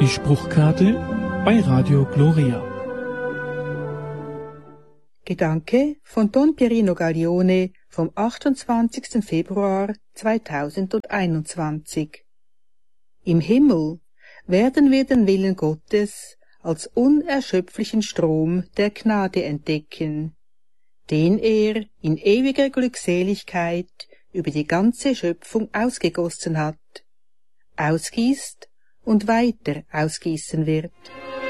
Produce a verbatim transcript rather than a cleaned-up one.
Die Spruchkarte bei Radio Gloria. Gedanke von Don Pierino Gaglione vom achtundzwanzigsten Februar zweitausendeinundzwanzig. Im Himmel werden wir den Willen Gottes als unerschöpflichen Strom der Gnade entdecken, den er in ewiger Glückseligkeit über die ganze Schöpfung ausgegossen hat, ausgießt und weiter ausgießen wird.